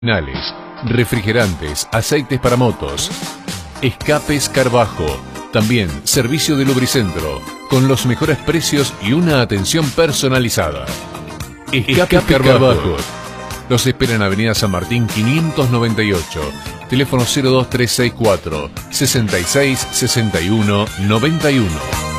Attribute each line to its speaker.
Speaker 1: refrigerantes, aceites para motos, Escapes Carbajo, también servicio de lubricentro, con los mejores precios y una atención personalizada. Escapes Carbajo. Los espera en Avenida San Martín 598, teléfono 02364 66 61 91.